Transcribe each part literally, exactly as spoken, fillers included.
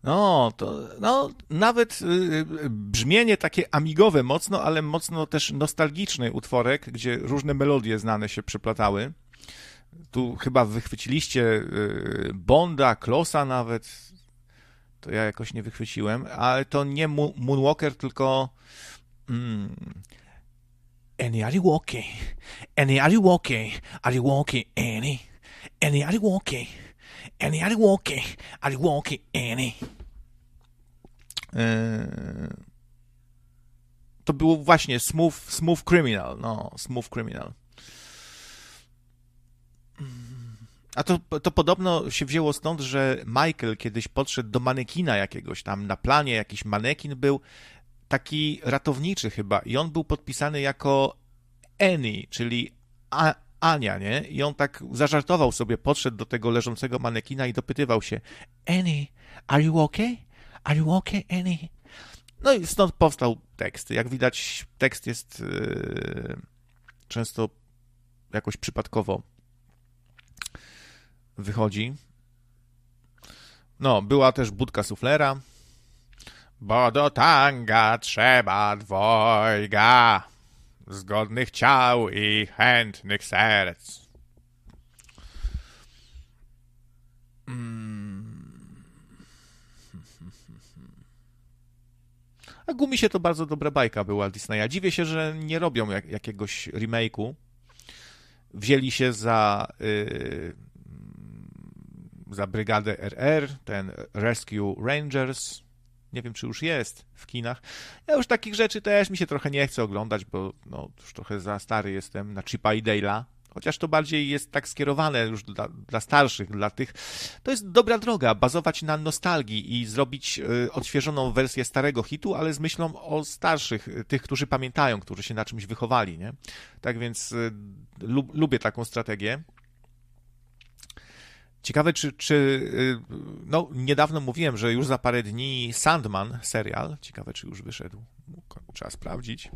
No, to no, nawet y, brzmienie takie amigowe mocno, ale mocno też nostalgiczny utworek, gdzie różne melodie znane się przeplatały. Tu chyba wychwyciliście y, Bonda, Klosa nawet. To ja jakoś nie wychwyciłem, ale to nie Mo- Moonwalker, tylko mm, Annie, are you walking? Annie, are you walking? Are you walking, Annie? Annie, are you walking? Annie, are you walking? Are you walking, Annie? Eee, to było właśnie Smooth, Smooth Criminal. No, Smooth Criminal. A to, to podobno się wzięło stąd, że Michael kiedyś podszedł do manekina jakiegoś tam, na planie jakiś manekin był, taki ratowniczy chyba, i on był podpisany jako Annie, czyli A- Ania, nie? I on tak zażartował sobie, podszedł do tego leżącego manekina i dopytywał się: Annie, are you okay? Are you okay, Annie? No i stąd powstał tekst. Jak widać, tekst jest yy, często jakoś przypadkowo wychodzi. No, była też budka suflera. Bo do tanga trzeba dwojga, zgodnych ciał i chętnych serc. Mm. A Gumisie to bardzo dobra bajka była Disneya. Dziwię się, że nie robią jak, jakiegoś remake'u. Wzięli się za yy, za brygadę R R, ten Rescue Rangers. Nie wiem, czy już jest w kinach. Ja już takich rzeczy też mi się trochę nie chce oglądać, bo no, już trochę za stary jestem na Chipa i Dale'a. Chociaż to bardziej jest tak skierowane już dla, dla starszych, dla tych. To jest dobra droga, bazować na nostalgii i zrobić y, odświeżoną wersję starego hitu, ale z myślą o starszych, tych, którzy pamiętają, którzy się na czymś wychowali, nie? Tak więc y, lub, lubię taką strategię. Ciekawe, czy, czy... No, niedawno mówiłem, że już za parę dni Sandman, serial. Ciekawe, czy już wyszedł. Trzeba sprawdzić.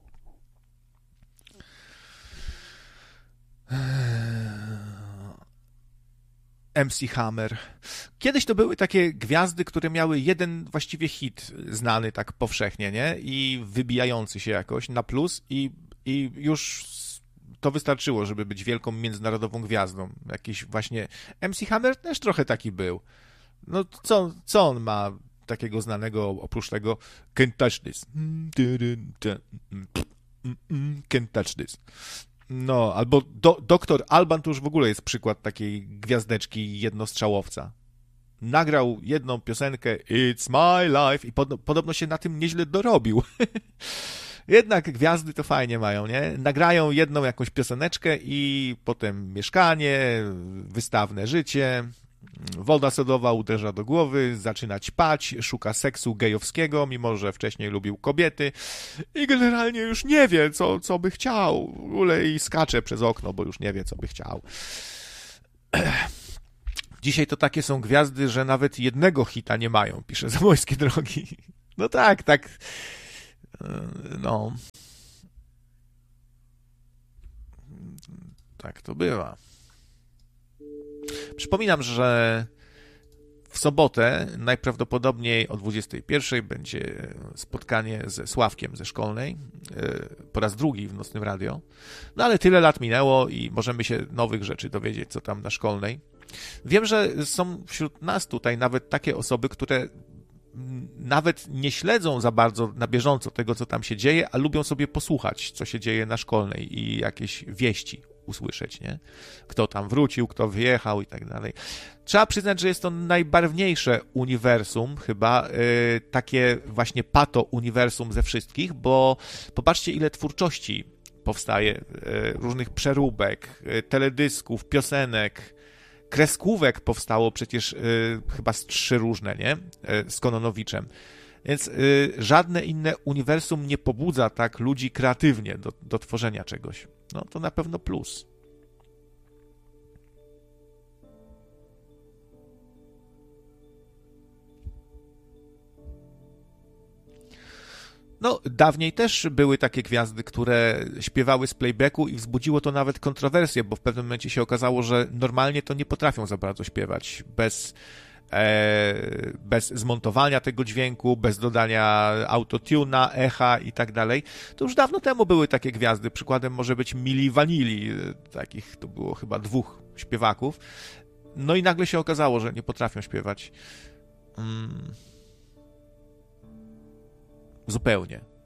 M C Hammer. Kiedyś to były takie gwiazdy, które miały jeden właściwie hit znany tak powszechnie, nie? I wybijający się jakoś na plus i, i już to wystarczyło, żeby być wielką międzynarodową gwiazdą. Jakiś właśnie M C Hammer też trochę taki był. No co, co on ma takiego znanego oprócz tego Can't Touch This. Can't Touch This. No, albo do, doktor Alban to już w ogóle jest przykład takiej gwiazdeczki jednostrzałowca. Nagrał jedną piosenkę It's My Life i pod, podobno się na tym nieźle dorobił. Jednak gwiazdy to fajnie mają, nie? Nagrają jedną jakąś pioseneczkę i potem mieszkanie, wystawne życie, woda sodowa uderza do głowy, zaczyna ćpać, szuka seksu gejowskiego, mimo że wcześniej lubił kobiety i generalnie już nie wie, co, co by chciał. W ogóle i skacze przez okno, bo już nie wie, co by chciał. Dzisiaj to takie są gwiazdy, że nawet jednego hita nie mają, pisze Zamojskie Drogi. No tak, tak. No. Tak to bywa. Przypominam, że w sobotę najprawdopodobniej o dwudziestej pierwszej będzie spotkanie ze Sławkiem ze Szkolnej. Po raz drugi w Nocnym Radio. No ale tyle lat minęło i możemy się nowych rzeczy dowiedzieć, co tam na Szkolnej. Wiem, że są wśród nas tutaj nawet takie osoby, które nawet nie śledzą za bardzo na bieżąco tego, co tam się dzieje, a lubią sobie posłuchać, co się dzieje na Szkolnej i jakieś wieści usłyszeć, nie? Kto tam wrócił, kto wyjechał i tak dalej. Trzeba przyznać, że jest to najbarwniejsze uniwersum, chyba, yy, takie właśnie pato-uniwersum ze wszystkich, bo popatrzcie, ile twórczości powstaje, yy, różnych przeróbek, yy, teledysków, piosenek, kreskówek powstało przecież y, chyba z trzy różne, nie? Y, z Kononowiczem. Więc y, żadne inne uniwersum nie pobudza tak ludzi kreatywnie do, do tworzenia czegoś. No to na pewno plus. No, dawniej też były takie gwiazdy, które śpiewały z playbacku i wzbudziło to nawet kontrowersję, bo w pewnym momencie się okazało, że normalnie to nie potrafią za bardzo śpiewać bez bez zmontowania tego dźwięku, bez dodania autotuna, echa i tak dalej. To już dawno temu były takie gwiazdy. Przykładem może być Milli Vanilli, takich to było chyba dwóch śpiewaków. No i nagle się okazało, że nie potrafią śpiewać. Hmm. Zupełnie.